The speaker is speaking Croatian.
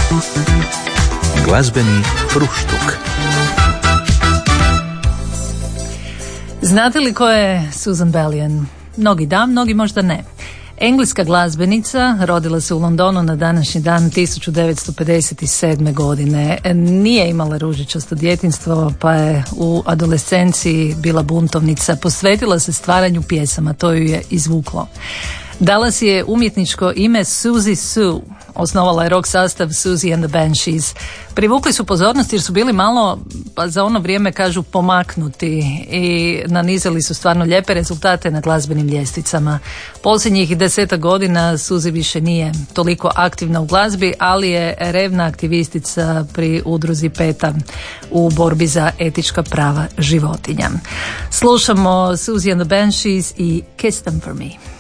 Glazbeni fruštuk. Znate li ko je Susan Bellion? Mnogi da, mnogi možda ne. Engleska glazbenica, rodila se u Londonu na današnji dan 1957. godine. Nije imala ružičasto djetinjstvo, pa je u adolescenciji bila buntovnica. Posvetila se stvaranju pjesama, to ju je izvuklo. Dala si je umjetničko ime Susie Sue. Osnovala je rock sastav Susie and the Banshees. Privukli su pozornost jer su bili malo, pa za ono vrijeme kažu, pomaknuti i nanizali su stvarno lijepe rezultate na glazbenim ljestvicama. Posljednjih 10 godina Susie više nije toliko aktivna u glazbi, ali je revna aktivistica pri udruzi PETA u borbi za etička prava životinja. Slušamo Susie and the Banshees i Kiss Them For Me.